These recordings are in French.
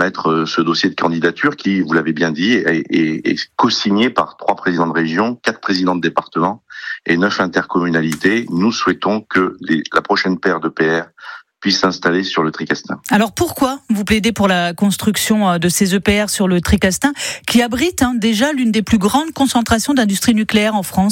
mettre ce dossier de candidature qui, vous l'avez bien dit, est co-signé par 3 présidents de région, 4 présidents de département et 9 intercommunalités. Nous souhaitons que la prochaine paire d'EPR puisse s'installer sur le Tricastin. Alors pourquoi vous plaidez pour la construction de ces EPR sur le Tricastin, qui abrite déjà l'une des plus grandes concentrations d'industrie nucléaire en France ?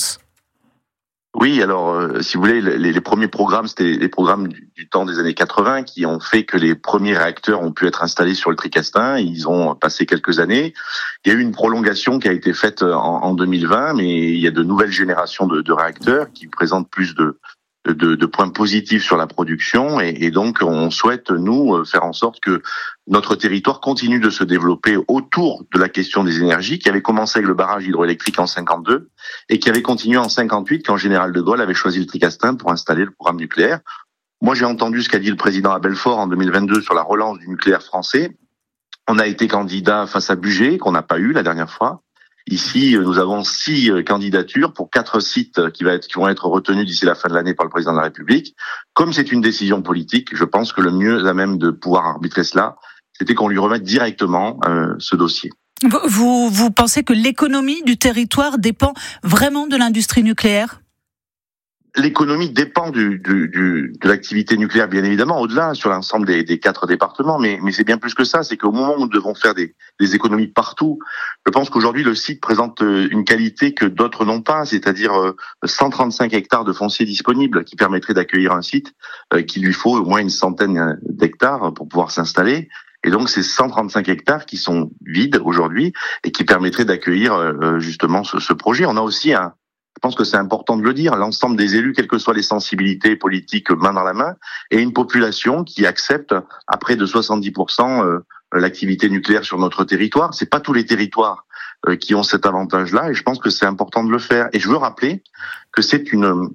Oui, alors si vous voulez, les premiers programmes, c'était les programmes du temps des années 80 qui ont fait que les premiers réacteurs ont pu être installés sur le Tricastin. Ils ont passé quelques années. Il y a eu une prolongation qui a été faite en 2020, mais il y a de nouvelles générations de réacteurs qui présentent plus de points positifs sur la production et donc on souhaite, nous, faire en sorte que notre territoire continue de se développer autour de la question des énergies qui avait commencé avec le barrage hydroélectrique en 52 et qui avait continué en 58 quand Général de Gaulle avait choisi le Tricastin pour installer le programme nucléaire. Moi, j'ai entendu ce qu'a dit le président à Belfort en 2022 sur la relance du nucléaire français. On a été candidat face à Bugey, qu'on n'a pas eu la dernière fois. Ici, nous avons 6 candidatures pour 4 sites qui vont être retenus d'ici la fin de l'année par le président de la République. Comme c'est une décision politique, je pense que le mieux à même de pouvoir arbitrer cela, c'était qu'on lui remette directement ce dossier. Vous pensez que l'économie du territoire dépend vraiment de l'industrie nucléaire ? L'économie dépend de l'activité nucléaire, bien évidemment, au-delà, sur l'ensemble des 4 départements, mais c'est bien plus que ça, c'est qu'au moment où nous devons faire des économies partout, je pense qu'aujourd'hui, le site présente une qualité que d'autres n'ont pas, c'est-à-dire 135 hectares de foncier disponible qui permettraient d'accueillir un site qu'il lui faut au moins une centaine d'hectares pour pouvoir s'installer. Et donc, c'est 135 hectares qui sont vides aujourd'hui et qui permettraient d'accueillir justement ce projet. On a aussi je pense que c'est important de le dire, l'ensemble des élus, quelles que soient les sensibilités politiques, main dans la main, et une population qui accepte à près de 70% l'activité nucléaire sur notre territoire. C'est pas tous les territoires qui ont cet avantage-là, et je pense que c'est important de le faire. Et je veux rappeler que c'est une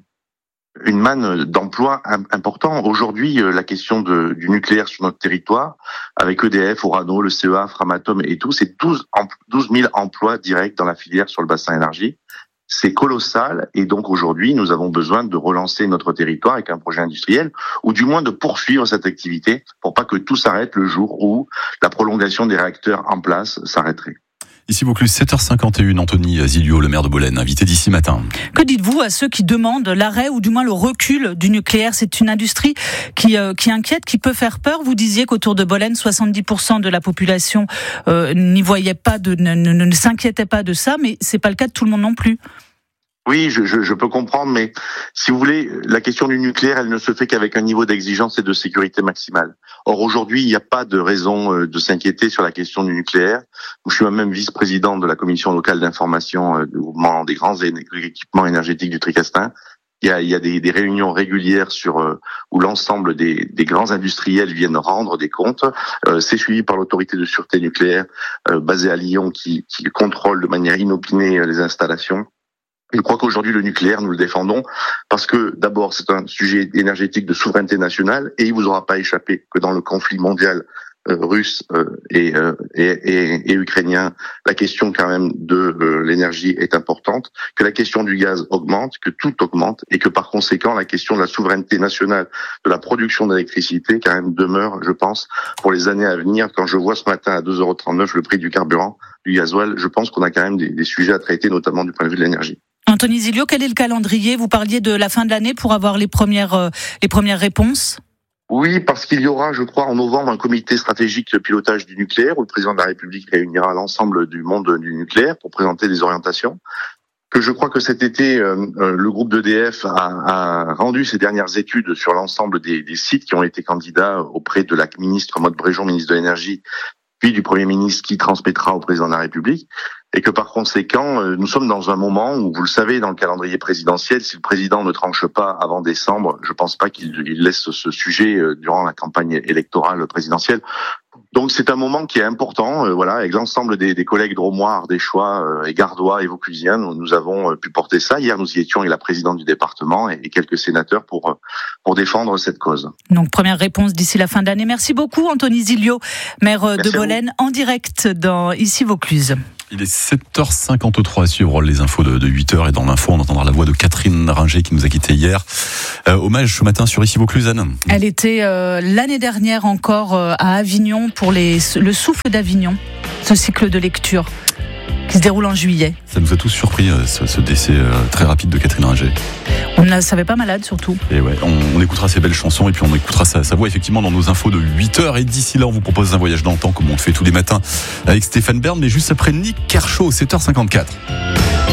manne d'emplois important. Aujourd'hui, la question du nucléaire sur notre territoire, avec EDF, Orano, le CEA, Framatome et tout, c'est 12 000 emplois directs dans la filière sur le bassin énergie. C'est colossal et donc aujourd'hui, nous avons besoin de relancer notre territoire avec un projet industriel ou du moins de poursuivre cette activité pour pas que tout s'arrête le jour où la prolongation des réacteurs en place s'arrêterait. Ici Vaucluse, 7h51, Anthony Zilliot, le maire de Bolène, invité d'ici matin. Que dites-vous à ceux qui demandent l'arrêt ou du moins le recul du nucléaire ? C'est une industrie qui inquiète, qui peut faire peur. Vous disiez qu'autour de Bolène, 70% de la population n'y voyait pas ne s'inquiétait pas de ça, mais c'est pas le cas de tout le monde non plus. Oui, je peux comprendre, mais si vous voulez, la question du nucléaire, elle ne se fait qu'avec un niveau d'exigence et de sécurité maximale. Or, aujourd'hui, il n'y a pas de raison de s'inquiéter sur la question du nucléaire. Je suis moi-même vice-président de la commission locale d'information du groupement des grands équipements énergétiques du Tricastin. Il y a des réunions régulières où l'ensemble des grands industriels viennent rendre des comptes. C'est suivi par l'autorité de sûreté nucléaire basée à Lyon qui contrôle de manière inopinée les installations. Je crois qu'aujourd'hui, le nucléaire, nous le défendons parce que, d'abord, c'est un sujet énergétique de souveraineté nationale et il vous aura pas échappé que dans le conflit mondial russe et ukrainien, la question quand même de l'énergie est importante, que la question du gaz augmente, que tout augmente et que par conséquent, la question de la souveraineté nationale de la production d'électricité quand même demeure, je pense, pour les années à venir. Quand je vois ce matin à 2,39 € le prix du carburant, du gasoil, je pense qu'on a quand même des sujets à traiter, notamment du point de vue de l'énergie. Anthony Zilliot, quel est le calendrier ? Vous parliez de la fin de l'année pour avoir les premières réponses ? Oui, parce qu'il y aura, je crois, en novembre, un comité stratégique de pilotage du nucléaire où le président de la République réunira l'ensemble du monde du nucléaire pour présenter des orientations. Que je crois que cet été, le groupe d'EDF a rendu ses dernières études sur l'ensemble des sites qui ont été candidats auprès de la ministre Maud Bréjon, ministre de l'Énergie, puis du Premier ministre qui transmettra au président de la République. Et que par conséquent, nous sommes dans un moment où, vous le savez, dans le calendrier présidentiel, si le président ne tranche pas avant décembre, je pense pas qu'il laisse ce sujet durant la campagne électorale présidentielle. Donc c'est un moment qui est important, voilà, avec l'ensemble des collègues drômois, ardéchois et gardois et vauclusiens, nous avons pu porter ça. Hier, nous y étions avec la présidente du département et quelques sénateurs pour défendre cette cause. Donc première réponse d'ici la fin de l'année. Merci beaucoup Anthony Zilliot, maire de Bolène, en direct dans Ici Vaucluse. Il est 7h53 à suivre les infos de 8h et dans l'info on entendra la voix de Catherine Ringer qui nous a quittés hier. Hommage ce matin sur Issy-Vaucluse. Elle était l'année dernière encore à Avignon pour le souffle d'Avignon, ce cycle de lecture qui se déroule en juillet. Ça nous a tous surpris ce décès très rapide de Catherine Ringer. On ne la savait pas malade surtout. Et ouais, on écoutera ses belles chansons et puis on écoutera sa voix effectivement dans nos infos de 8h. Et d'ici là on vous propose un voyage dans le temps comme on le fait tous les matins avec Stéphane Bern, mais juste après Nick Kershaw, 7h54.